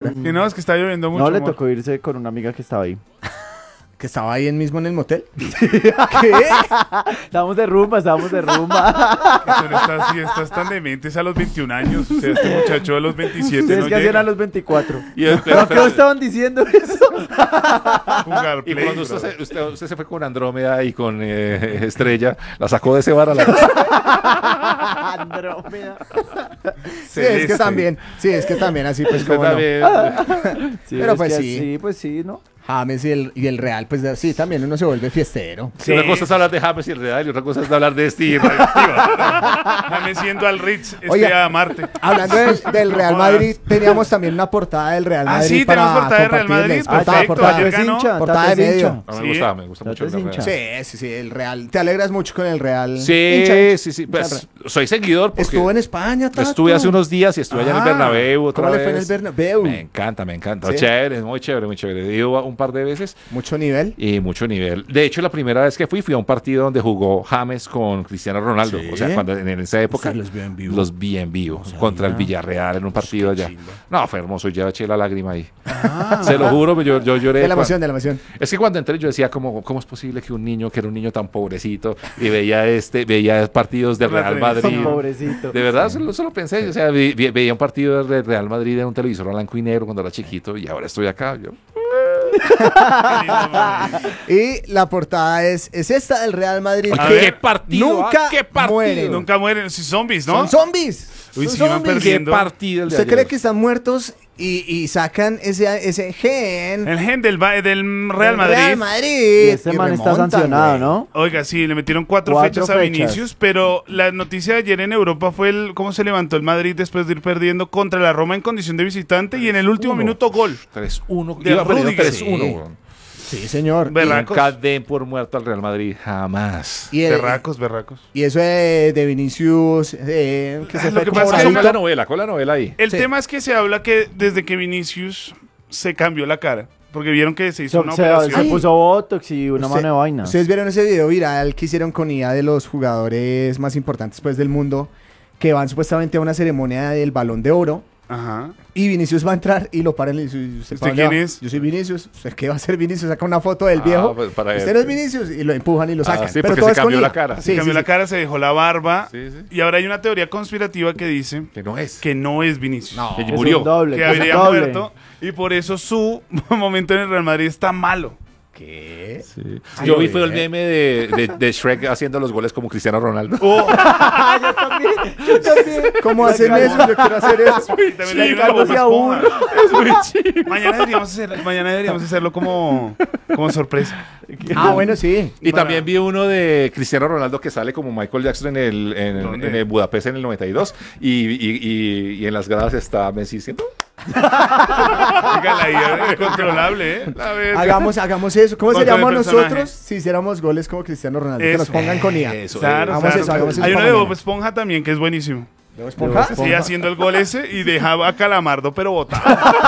Que no, es que está lloviendo mucho. No, le amor. tocó irse con una amiga que estaba ahí. ¿Que estaba ahí mismo en el motel? Estábamos de rumba. Que son estas fiestas tan dementes a los 21 años. O sea, este muchacho a los 27 Ustedes no que hacían llega. a los 24. Y ¿Pero qué estaban diciendo eso? jugar Y Play, cuando brother. usted se fue con Andrómeda y con Estrella, la sacó de ese bar a la casa. Andrómeda. Sí, es que también. Sí, es que también así, pues, Usted como no. también. Sí, Pero es pues que sí. Sí, pues sí, ¿no? James y el Real, pues sí, también uno se vuelve fiestero. Si una cosa es hablar de James y el Real y otra cosa es hablar de Steve. James siendo al Ritz, Oiga. a Marte. Hablando del Real Madrid, teníamos también una portada del Real Ah, Madrid. sí, para tenemos portada del Real compartirles. Madrid, Portada, perfecto, portada. ayer Tato es ganó. hincha, Portada Tato de es medio. hincha. A mí Sí. me gusta Tato mucho es el hincha. Real. Sí, el Real. ¿Te alegras mucho con el Real? Sí, Hincha. sí. Pues soy seguidor porque Estuvo en España, Tato. estuve hace unos días y estuve allá en el Ah, Bernabéu otra ¿cómo vez. le fue en el Bernabéu? Me encanta. ¿Sí? Chévere, muy chévere. He ido un par de veces Mucho nivel. y mucho nivel. De hecho, la primera vez que fui a un partido donde jugó James con Cristiano Ronaldo. ¿Sí? O sea, cuando en esa época ¿Usted los vio en vivo? los vi en vivo contra el Villarreal en un partido allá. No, fue hermoso. Ya eché la lágrima ahí. Se lo juro, yo lloré. De la emoción, de la emoción. Es que cuando entré yo decía ¿cómo es posible que un niño, que era un niño tan pobrecito y veía partidos de Real Madrid? Pobrecito. De verdad, solo pensé, o sea, veía un partido de Real Madrid en un televisor blanco y negro cuando era chiquito y ahora estoy acá. Y la portada es esta del Real Madrid. A que ver. ¿Qué partido? Nunca ¿Qué partido? mueren. Nunca mueren. Si zombies, ¿no? Son zombies. Uy, Son sí, van zombies. ¿Qué perdiendo. partido el de ¿Usted ayer? cree que están muertos y sacan ese gen El gen del Real del Madrid. Real Madrid? Y este man está remontan, sancionado, güey. ¿no? Oiga, sí, le metieron cuatro 4 fechas a fechas. Vinicius, pero la noticia de ayer en Europa fue cómo se levantó el Madrid después de ir perdiendo contra la Roma en condición de visitante y en el último 3-1. minuto gol. 3-1. De Iba perdiendo Rüdiger. 3-1. Sí. weón. Sí, señor. Berracos. Nunca den por muerto al Real Madrid, jamás. Y, Berracos. y eso de Vinicius, que se Lo fue que como pasa es que Con bravito. la novela ahí. El Sí. tema es que se habla que desde que Vinicius se cambió la cara, porque vieron que se hizo una Se operación. puso Botox y una Usted- mano de vaina. Ustedes vieron ese video viral que hicieron con IA de los jugadores más importantes pues, del mundo, que van supuestamente a una ceremonia del Balón de Oro. Ajá. Y Vinicius va a entrar y lo paran y le dicen, ¿usted ¿Usted para dónde quién va?" es? Yo soy Vinicius. ¿Usted qué va a hacer Vinicius? Saca una foto del viejo. Pues para Usted ver. no es Vinicius. Y lo empujan y lo sacan. sí, Pero porque todo se es con cambió IA. la cara. Se cambió la cara, se dejó la barba. Sí, sí. Y ahora hay una teoría conspirativa que dice Que no es. que no es Vinicius. No. Que Es murió. un doble, Que es un habría doble. muerto. Y por eso su momento en el Real Madrid está malo. ¿Qué? Sí. Ay, Yo vi oye. fue el meme de Shrek haciendo los goles como Cristiano Ronaldo. Oh, Yo también. ¿Cómo hacen eso? Yo quiero hacer eso. y también hay una Carlos Bob y aún. Esponja. Mañana deberíamos hacerlo como sorpresa. Ah, bueno, sí. Y también vi uno de Cristiano Ronaldo que sale como Michael Jackson ¿Dónde? en el Budapest en el 92 y en las gradas está Messi diciendo Dígala ahí, incontrolable, ¿eh? La verga. Hagamos eso. ¿Cómo Otro seríamos personaje. nosotros si hiciéramos goles como Cristiano Ronaldo? Que Eso. nos pongan con IA. Eso, Claro, Hagamos claro. eso, hagamos eso Hay uno para de Bob mañana. Esponja también que es buenísimo. ¿De Esponja? Sí, haciendo el gol ese y deja a Calamardo pero botado.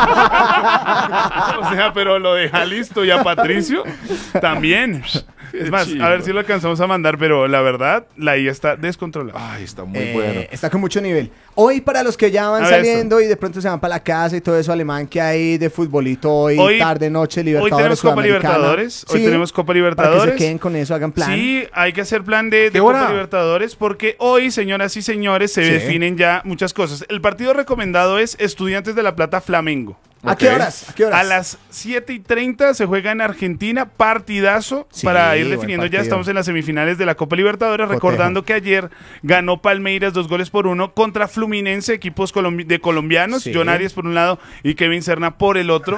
O sea, pero lo deja listo y a Patricio también. Es más, chido. a ver si lo alcanzamos a mandar, pero la verdad, la IA está descontrolada. ay, está muy bueno. Está con mucho nivel. Hoy, para los que ya van A ver, saliendo y de pronto se van para la casa y todo eso, Alemán, que hay de futbolito hoy, Hoy- tarde, noche, Hoy Libertadores, tenemos Copa Sudamericana. Libertadores. Hoy Sí, tenemos Copa Para que se Libertadores. queden con eso, hagan plan. Sí, hay que hacer plan de ¿Qué Copa hora? Libertadores porque hoy, señoras y señores, se Sí. definen ya muchas cosas. El partido recomendado es Estudiantes de La Plata Flamengo. ¿A qué Ok. horas? ¿A qué horas? A las 7:30 se juega en Argentina, partidazo Sí, para ir buen definiendo. Ya partido. estamos en las semifinales de la Copa Libertadores. Cotejo. Recordando que ayer ganó Palmeiras 2-1 contra Fluminense, equipos de colombianos. Sí. John Arias por un lado y Kevin Serna por el otro.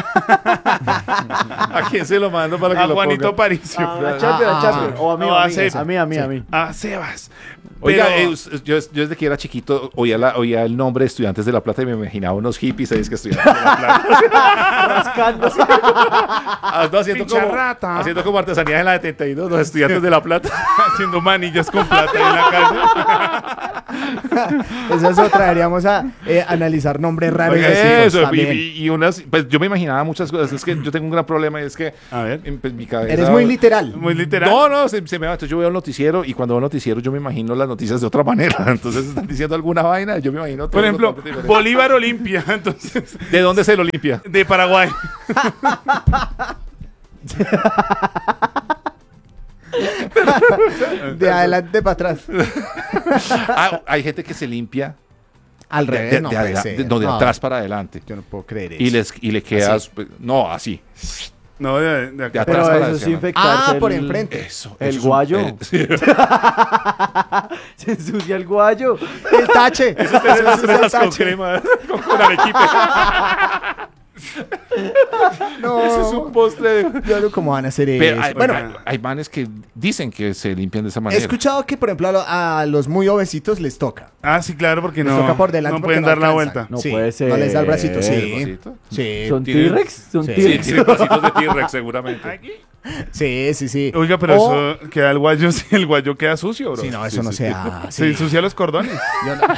¿A quién se lo mando para que A lo Juanito ponga? Aparicio. A Champions. O a mí, No, o a a mí. Sep. A mí, a mí, a mí. A Sebas. Oiga, Pero- yo desde que era chiquito oía el nombre de Estudiantes de La Plata y me imaginaba unos hippies ahí es que Estudiantes de La Plata. Rascándose. No, Pincharrata. haciendo como artesanía en la de 72, los Estudiantes de La Plata. haciendo manillas con plata en la calle. Esa es otra, deberíamos analizar nombres raros. Oiga, de hijos eso, también. y unas, pues yo me imaginaba muchas cosas. Es que yo tengo un gran problema y es que A ver. pues, mi cabeza. Eres muy literal. Muy literal. No, se me va. Entonces yo veo el noticiero y cuando veo el noticiero yo me imagino las noticias de otra manera. Entonces están diciendo alguna vaina, yo me imagino todo Por ejemplo, totalmente diferente. Bolívar Olimpia. Entonces, ¿De dónde dónde se lo limpia? De Paraguay. De adelante para atrás. Hay gente que se limpia Al revés, no puede de ser. de No, atrás para adelante. yo no puedo creer eso. Y le queda... Así. No, así. No, de De acá. atrás Pero para eso adelante. es infectarse. Por el- enfrente. Eso. El eso es guayo. sí. Se ensucia el guayo. El tache. Eso es el tache. crema, con arequipe. No. Eso es un postre. Claro, ¿cómo van a hacer Pero eso? hay, Bueno, hay manes que dicen que se limpian de esa he manera. escuchado que, por ejemplo, a los muy obesitos les toca. Ah, sí, claro, porque Les no, toca por delante no porque pueden no dar la alcanzan. vuelta. No Sí, puede ser. No les da el bracito, ¿El sí. bracito? Sí. ¿Son Tiene- T-Rex? ¿Son Sí. Sí, T-Rex? tiene bracitos de T-Rex seguramente. Aquí. Sí, sí, sí. Oiga, pero O- eso queda el guayo, sí, el guayo queda sucio, bro. Sí, no, eso no se hace. Se ensucia los cordones. Yo no-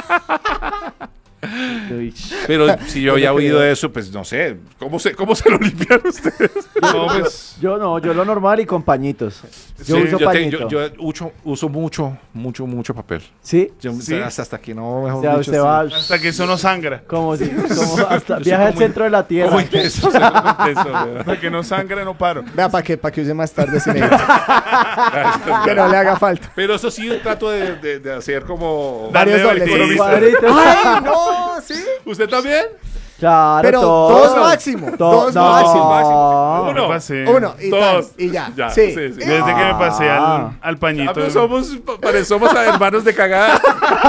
Uy, Pero si yo había oído eso, pues no sé. ¿Cómo se lo limpian ustedes? No, pues, Yo no, yo lo normal y con pañitos. Yo Sí, uso pañito. yo uso mucho papel. ¿Sí? Yo, Sí. hasta que no, mejor O sea, dicho, usted sí. va hasta que eso no sangra. como si, como hasta Yo soy viaja al como- centro de la tierra. Como intenso, soy como intenso, weón. Hasta que no sangra, no paro. Vea, para que use más tarde ese negro. Que no le haga falta. Pero eso sí trato de hacer como... Darle Varios doble, dobles. sí. Cuadritos. ¡Ay, no! ¿Sí? ¿Usted también? Claro, Pero todos. dos máximo. To- Dos no. máximo. Me Uno. pasé. Uno y Dos. tal, y ya. Ya, Sí. sí. Desde que me pasé Ah. al pañito. Pero somos hermanos de cagada.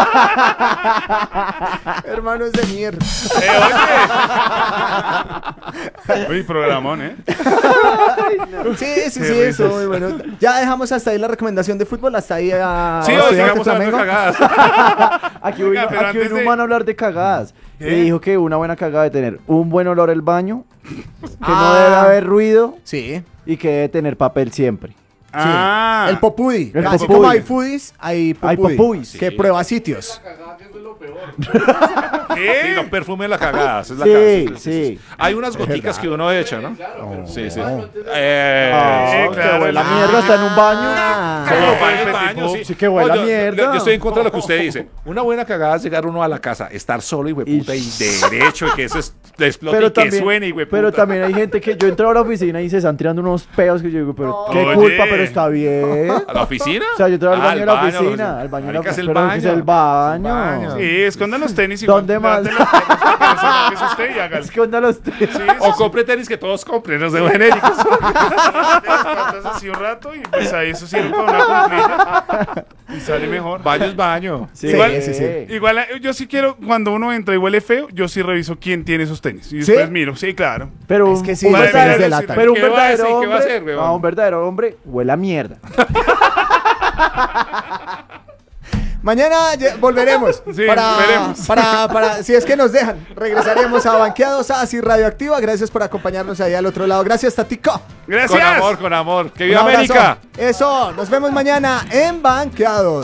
Hermanos de mierda. Oye. Uy, programón, ¿eh? Sí, sí, Qué sí, risas. eso, muy bueno. Ya dejamos hasta ahí la recomendación de fútbol, hasta ahí a Sí, a hoy Estudiantes sigamos hablando de Flamengo. cagadas. Aquí Oiga, vino, pero aquí antes vino un de- man a hablar de cagadas. ¿Qué? Le dijo que una buena cagada debe tener un buen olor el baño, que no Ah. debe haber ruido Sí. y que debe tener papel siempre. Ah. El popudi. El Así popudi. como hay foodies, hay Hay popudi. popudis. Que prueba sitios. ¿Qué? Sí, no perfume la cagada. Esa es la Sí, casa. sí. Hay unas goticas que uno echa, ¿no? Sí, sí. Ah, Sí, claro. que huele a mierda, está en un baño. Como Sí, baño, sí, baño, sí. sí que huele a Yo- mierda. Yo estoy en contra de lo que usted dice. Una buena cagada es llegar uno a la casa, estar solo y hueputa y derecho y que eso explote y que suene y hueputa. pero también hay gente que yo entro a la oficina y se están tirando unos peos que yo digo, pero qué Oye. culpa, pero está bien. ¿A la oficina? O sea, yo entro al baño de la al oficina, al baño de la Marica, es el pero baño. es el baño. baño. Sí, escondan los tenis y ¿Dónde más? levanten los tenis para que no sepa que es usted y hágalo. Es que onda los tres. Sí, O compre tenis que todos compren, los de genéricos. las patas así un rato y pues ahí eso sirve para una cumplida y sale mejor. Baño es baño. Sí, Igual- sí, sí. Igual yo sí quiero, cuando uno entra y huele feo, yo sí reviso quién tiene esos tenis. Y después miro, sí, claro. Pero Es que sí, un madre verdadero, mía, delatan. pero un ¿Qué va a verdadero decir? ¿Qué va a hombre, hacer, weón? un verdadero hombre huele a mierda. Mañana volveremos. Sí, para, veremos. si es que nos dejan, regresaremos a Banqueados, así Radioactiva. Gracias por acompañarnos ahí al otro lado. Gracias, Tatico. Gracias. Con amor, con amor. ¡Que Un viva abrazo. América! Eso, nos vemos mañana en Banqueados.